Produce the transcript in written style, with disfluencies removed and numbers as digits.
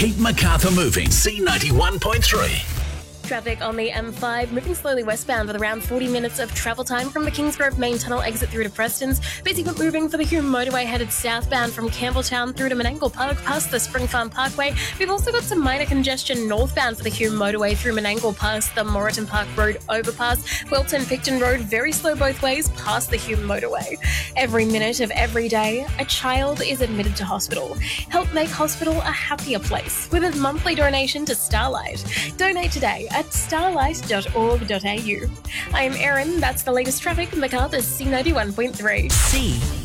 Keep Macarthur moving. C91.3. Traffic on the M5 moving slowly westbound with around 40 minutes of travel time from the Kingsgrove main tunnel exit through to Preston's. Busy but moving for the Hume motorway headed southbound from Campbelltown through to Menangle Park past the Spring Farm Parkway. We've also got some minor congestion northbound for the Hume motorway through Menangle past the Moreton Park Road overpass. Wilton Picton Road very slow both ways past the Hume motorway. Every minute of every day, a child is admitted to hospital. Help make hospital a happier place with a monthly donation to Starlight. Donate today at starlight.org.au. I'm Erin, that's the latest traffic, Macarthur's C91.3.